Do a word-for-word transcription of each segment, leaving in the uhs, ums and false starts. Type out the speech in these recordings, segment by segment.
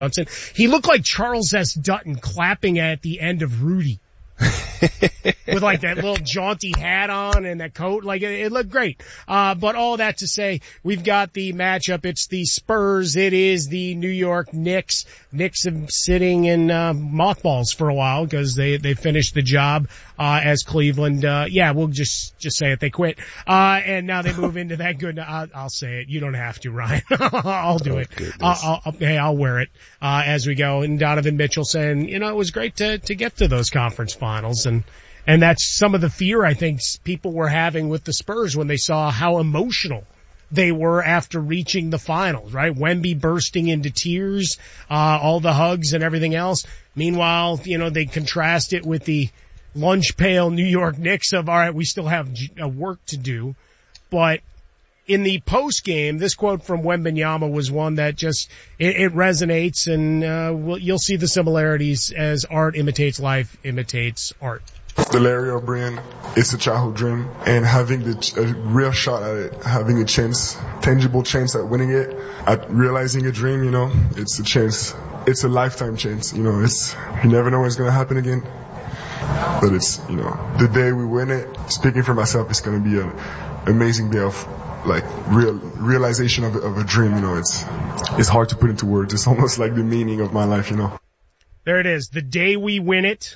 Johnson. He looked like Charles S. Dutton clapping at the end of Rudy. With like that little jaunty hat on and that coat, like it, it looked great. Uh, but all that to say, we've got the matchup. It's the Spurs. It is the New York Knicks. Knicks have sitting in, uh, mothballs for a while because they, they finished the job, uh, as Cleveland. Uh, yeah, we'll just, just say it. They quit. Uh, and now they move into that good, I'll, I'll say it. You don't have to, Ryan. I'll do oh, it. I'll, I'll, hey, I'll wear it, uh, as we go. And Donovan Mitchell saying, you know, it was great to, to get to those conference finals. And, And that's some of the fear I think people were having with the Spurs when they saw how emotional they were after reaching the finals, right? Wemby bursting into tears, uh, all the hugs and everything else. Meanwhile, you know, they contrast it with the lunch pail New York Knicks of, all right, we still have work to do. But in the post game, this quote from Wembanyama was one that just, it, it resonates, and, uh, we'll, you'll see the similarities as art imitates life, imitates art. The Larry O'Brien, it's a childhood dream, and having the, a real shot at it, having a chance, tangible chance at winning it, at realizing a dream, you know, it's a chance. It's a lifetime chance, you know, it's, you never know when it's going to happen again. But it's, you know, the day we win it, speaking for myself, it's going to be an amazing day of, like, real, realization of, of a dream, you know, it's, it's hard to put into words. It's almost like the meaning of my life, you know. There it is. The day we win it.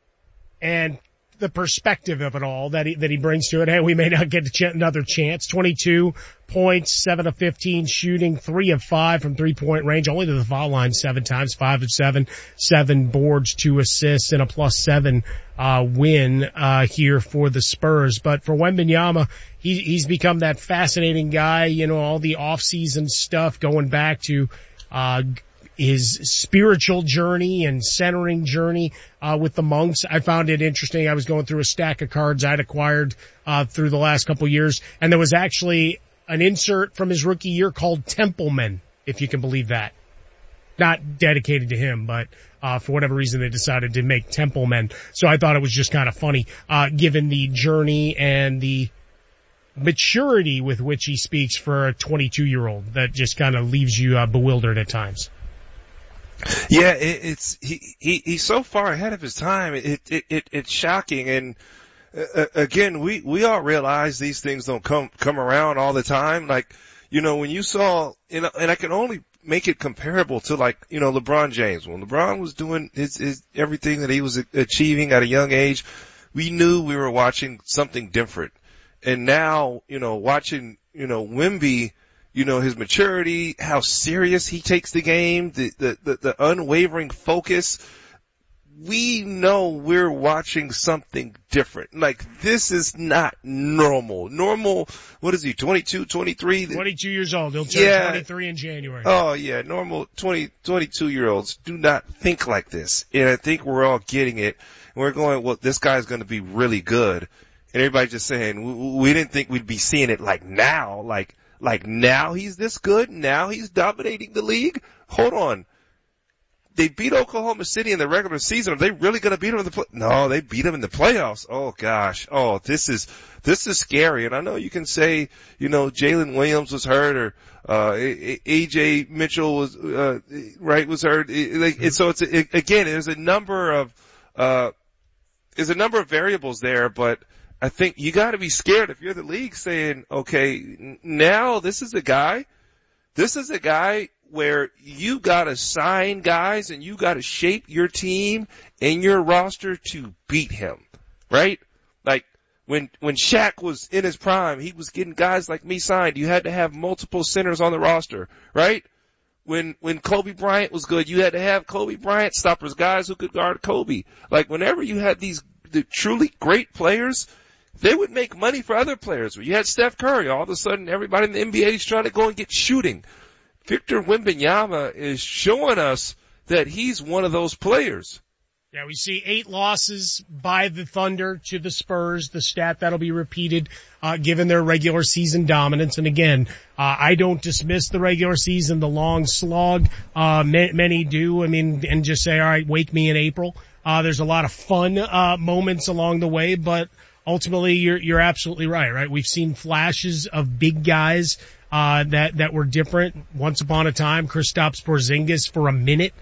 And the perspective of it all that he, that he brings to it. Hey, we may not get ch- another chance. twenty-two points, seven of fifteen shooting, three of five from three-point range, only to the foul line seven times, five of seven, seven boards, two assists, and a plus seven, uh, win, uh, here for the Spurs. But for Wembanyama, he, he's become that fascinating guy, you know, all the off-season stuff going back to, uh, his spiritual journey and centering journey, uh, with the monks. I found it interesting. I was going through a stack of cards I'd acquired, uh, through the last couple of years, and there was actually an insert from his rookie year called Templeman, if you can believe that. Not dedicated to him, but, uh, for whatever reason they decided to make Templeman. So I thought it was just kind of funny, uh, given the journey and the maturity with which he speaks for a twenty-two year old that just kind of leaves you, uh, bewildered at times. Yeah, it, it's he, he he's so far ahead of his time. It it, it it's shocking, and uh, again, we we all realize these things don't come come around all the time. Like, you know, when you saw, you know, and I can only make it comparable to, like, you know, LeBron James. When LeBron was doing his, his everything that he was achieving at a young age, we knew we were watching something different. And now, you know, watching, you know, Wemby, you know, his maturity, how serious he takes the game, the, the, the, the unwavering focus. We know we're watching something different. Like, this is not normal. Normal, what is he, twenty-two, twenty-three? twenty-two years old. He'll turn yeah. twenty-three in January. Oh, yeah. Normal twenty, twenty-two year olds do not think like this. And I think we're all getting it. And we're going, well, this guy's going to be really good. And everybody's just saying, we didn't think we'd be seeing it like now. Like, like now he's this good? Now he's dominating the league? Hold on. They beat Oklahoma City in the regular season. Are they really going to beat them in the play? No, they beat them in the playoffs. Oh gosh. Oh, this is, this is scary. And I know you can say, you know, Jalen Williams was hurt, or, uh, A J Mitchell was, uh, right, was hurt. Like, and so it's, it, again, there's a number of, uh, there's a number of variables there, but I think you got to be scared if you're the league, saying, okay, now this is a guy, this is a guy where you got to sign guys and you got to shape your team and your roster to beat him, right? Like, when, when Shaq was in his prime, he was getting guys like me signed. You had to have multiple centers on the roster, right? When, when Kobe Bryant was good, you had to have Kobe Bryant stoppers, guys who could guard Kobe. Like, whenever you had these the truly great players, they would make money for other players. When you had Steph Curry, all of a sudden everybody in the N B A is trying to go and get shooting. Victor Wembanyama is showing us that he's one of those players. Yeah, we see eight losses by the Thunder to the Spurs, the stat that'll be repeated, uh, given their regular season dominance. And again, uh, I don't dismiss the regular season, the long slog, uh, ma- many do. I mean, and just say, all right, wake me in April. Uh, there's a lot of fun, uh, moments along the way, but ultimately you're, you're absolutely right, right? We've seen flashes of big guys, uh, that, that were different. Once upon a time, Kristaps Porzingis for a minute